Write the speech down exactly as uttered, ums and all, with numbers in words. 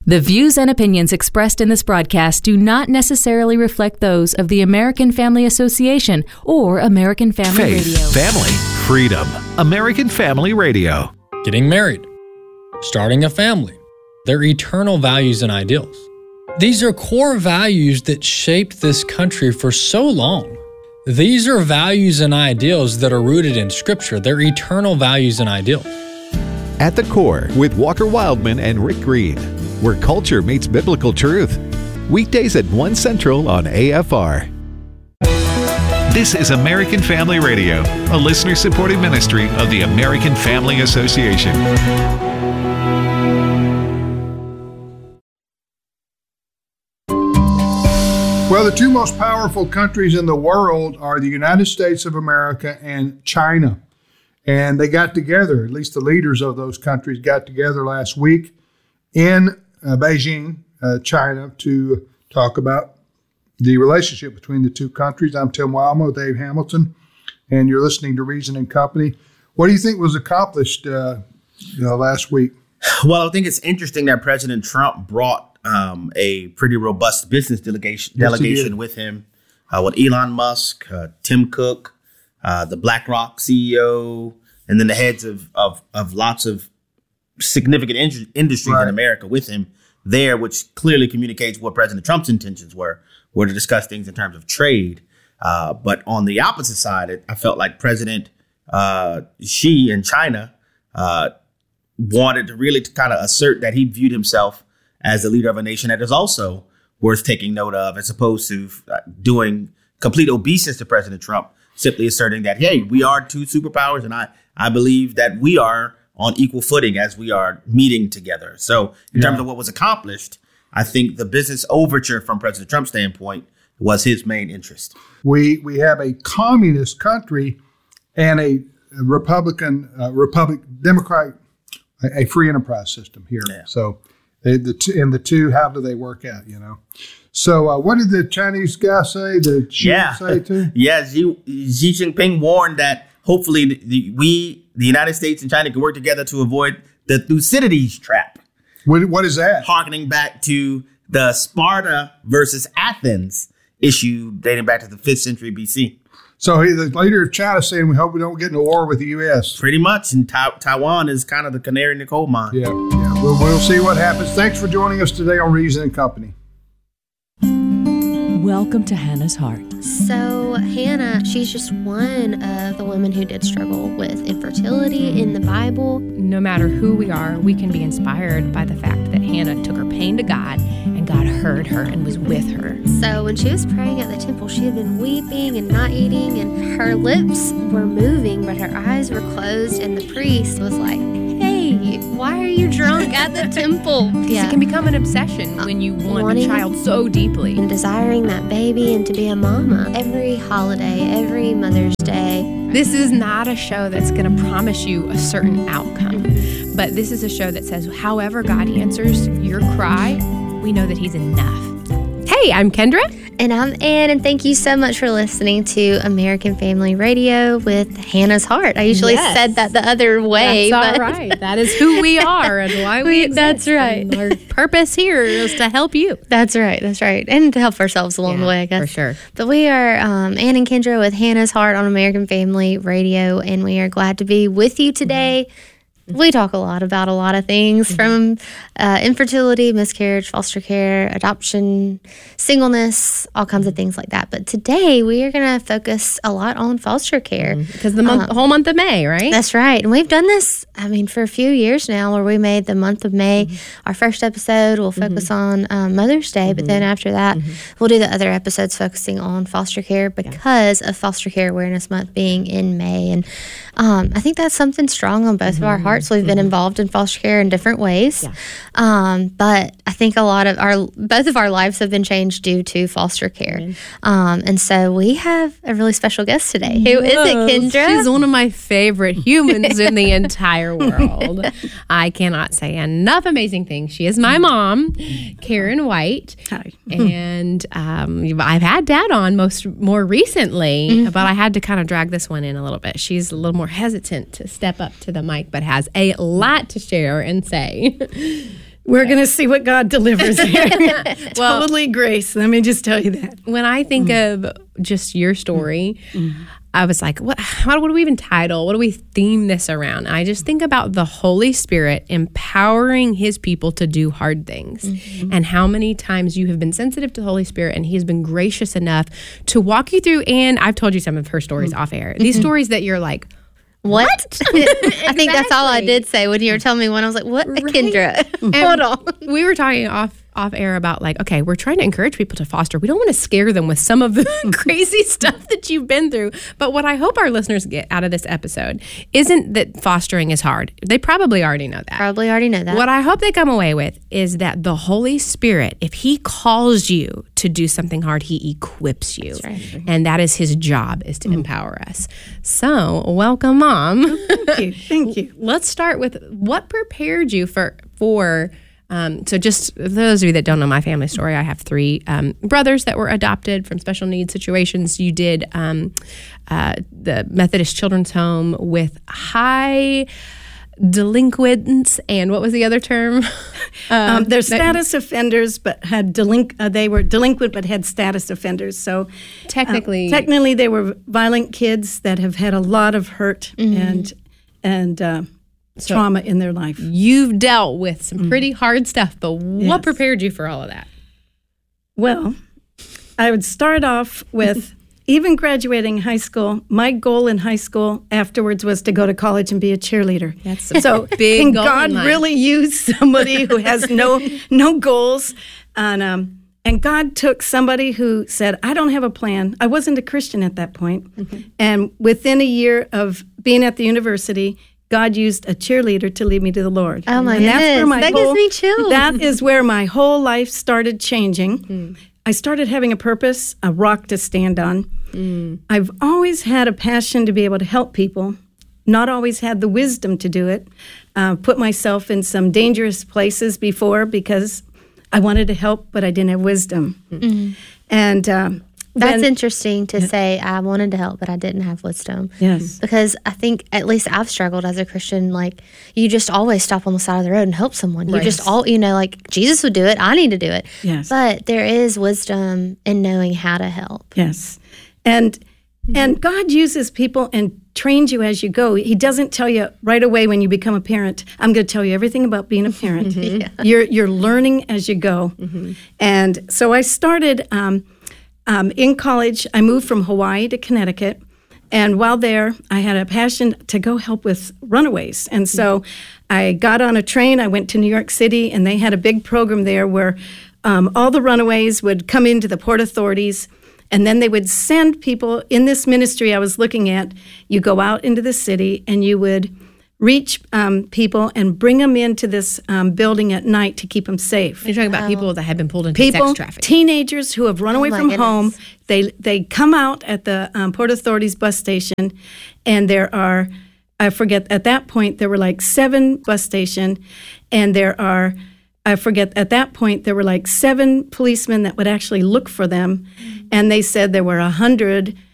The views and opinions expressed in this broadcast do not necessarily reflect those of the American Family Association or American Family Faith, Radio. family, freedom. American Family Radio. Getting married, starting a family, their eternal values and ideals. These are core values that shaped this country for so long. These are values and ideals that are rooted in Scripture. They're eternal values and ideals. At the Core with Walker Wildman and Rick Green, where culture meets biblical truth. Weekdays at one Central on A F R. This is American Family Radio, a listener-supported ministry of the American Family Association. Well, the two most powerful countries in the world are the United States of America and China. And they got together, at least the leaders of those countries got together last week in uh, Beijing, uh, China, to talk about the relationship between the two countries. I'm Tim Wildman, Dave Hamilton, and you're listening to Reason and Company. What do you think was accomplished uh, you know, last week? Well, I think it's interesting that President Trump brought um, a pretty robust business delegation, Yes, delegation with him, uh, with Elon Musk, uh, Tim Cook, uh, the BlackRock C E O, and then the heads of of, of lots of significant in- industries right. in America with him there, which clearly communicates what President Trump's intentions were, were to discuss things in terms of trade. Uh, but on the opposite side, it, I felt like President uh, Xi in China uh, wanted to really kind of assert that he viewed himself as the leader of a nation that is also worth taking note of, as opposed to uh, doing complete obeisance to President Trump, simply asserting that, hey, we are two superpowers, and I, I believe that we are on equal footing as we are meeting together. So in yeah. terms of what was accomplished, I think the business overture from President Trump's standpoint was his main interest. We we have a communist country and a Republican, uh, Republic, Democratic, a, a free enterprise system here. Yeah. So they, the two, and the two, how do they work out, you know? So uh, what did the Chinese guy say? Did Xi yeah. say too? Yeah, Xi, Xi Jinping warned that hopefully the, the, we, the United States and China, can work together to avoid the Thucydides trap. What, what is that? Harkening back to the Sparta versus Athens issue dating back to the fifth century B C. So he, the leader of China, saying we hope we don't get into war with the U S. Pretty much. And ta- Taiwan is kind of the canary in the coal mine. Yeah, yeah. We'll, we'll see what happens. Thanks for joining us today on Reason and Company. Welcome to Hannah's Heart. So Hannah, she's just one of the women who did struggle with infertility in the Bible. No matter who we are, we can be inspired by the fact that Hannah took her pain to God, and God heard her and was with her. So when she was praying at the temple, she had been weeping and not eating, and her lips were moving, but her eyes were closed, and the priest was like, hey, why are you drunk at the temple? Yeah. It can become an obsession when you want Wanting a child so deeply. And desiring that baby and to be a mama. Every holiday, every Mother's Day. This is not a show that's going to promise you a certain outcome. But this is a show that says, however God answers your cry, we know that He's enough. Hey, I'm Kendra. And I'm Ann, and thank you so much for listening to American Family Radio with Hannah's Heart. I usually yes. said that the other way. That's but all right. That is who we are and why we exist. That's right. And our purpose here is to help you. That's right. That's right. And to help ourselves along yeah, the way, I guess. For sure. But we are um, Ann and Kendra with Hannah's Heart on American Family Radio, and we are glad to be with you today. Mm-hmm. We talk a lot about a lot of things mm-hmm. from uh, infertility, miscarriage, foster care, adoption, singleness, all kinds of things like that. But today we are going to focus a lot on foster care. Because mm-hmm. the month, um, whole month of May, right? That's right. And we've done this, I mean, for a few years now, where we made the month of May mm-hmm. our first episode. We'll focus mm-hmm. on um, Mother's Day, mm-hmm. but then after that, mm-hmm. we'll do the other episodes focusing on foster care because yeah. of Foster Care Awareness Month being in May. And um, I think that's something strong on both mm-hmm. of our hearts. We've mm-hmm. been involved in foster care in different ways. Yeah. Um, but I think a lot of our, both of our lives have been changed due to foster care. Mm-hmm. Um, and so we have a really special guest today. Who is it, Kendra? She's one of my favorite humans in the entire world. I cannot say enough amazing things. She is my mom, Karen White. Hi. And um, I've had Dad on most more recently, mm-hmm. but I had to kind of drag this one in a little bit. She's a little more hesitant to step up to the mic, but has a lot to share and say. We're going to see what God delivers here. Well, totally grace. Let me just tell you that. When I think mm. of just your story, mm. I was like, what, how, what do we even title? What do we theme this around? And I just think about the Holy Spirit empowering his people to do hard things. Mm-hmm. And how many times you have been sensitive to the Holy Spirit and he has been gracious enough to walk you through. And I've told you some of her stories mm-hmm. off air. These mm-hmm. stories that you're like, What? what? I think that's all I did say when you were telling me one. I was like, what? Right. Kendra. Hold on. We were talking off off air about like, okay, we're trying to encourage people to foster. We don't want to scare them with some of the crazy stuff that you've been through. But what I hope our listeners get out of this episode isn't that fostering is hard. They probably already know that. Probably already know that. What I hope they come away with is that the Holy Spirit, if he calls you to do something hard, he equips you. That's right. And that is his job, is to mm. empower us. So welcome, Mom. Thank you. Thank you. Let's start with what prepared you for for Um, so just those of you that don't know my family story, I have three um, brothers that were adopted from special needs situations. You did um, uh, the Methodist Children's Home with high delinquents, and what was the other term? um, um, they're status offenders, but had delinq- uh, they were delinquent but had status offenders. So technically, uh, technically they were violent kids that have had a lot of hurt mm-hmm. and and. Uh, So trauma in their life. You've dealt with some pretty mm. hard stuff, but what yes. prepared you for all of that? Well, I would start off with even graduating high school. My goal in high school afterwards was to go to college and be a cheerleader. That's a so big can goal God really use somebody who has no no goals? And um, and God took somebody who said, I don't have a plan. I wasn't a Christian at that point. Mm-hmm. And within a year of being at the university, God used a cheerleader to lead me to the Lord. Oh, my and goodness. That's where my that whole, gives me chills. That is where my whole life started changing. Mm. I started having a purpose, a rock to stand on. Mm. I've always had a passion to be able to help people, not always had the wisdom to do it. Uh, put myself in some dangerous places before because I wanted to help, but I didn't have wisdom. Mm. And um, That's when, interesting to yeah. say, I wanted to help, but I didn't have wisdom. Yes. Because I think, at least I've struggled as a Christian, like, you just always stop on the side of the road and help someone. Right. You just all, you know, like, Jesus would do it, I need to do it. Yes. But there is wisdom in knowing how to help. Yes. And mm-hmm. and God uses people and trains you as you go. He doesn't tell you right away when you become a parent, I'm going to tell you everything about being a parent. yeah. You're you're learning as you go. Mm-hmm. And so I started... Um, Um, in college, I moved from Hawaii to Connecticut, and while there, I had a passion to go help with runaways. And so I got on a train, I went to New York City, and they had a big program there where um, all the runaways would come into the Port Authorities, and then they would send people in this ministry I was looking at. You go out into the city, and you would reach um, people and bring them into this um, building at night to keep them safe. You're talking about oh. people that have been pulled into people, sex trafficking. Teenagers who have run away oh from goodness. home. They they come out at the um, Port Authority's bus station, and there are, I forget, at that point, there were like seven bus station, and there are, I forget, at that point, there were like seven policemen that would actually look for them, mm-hmm. and they said there were a hundred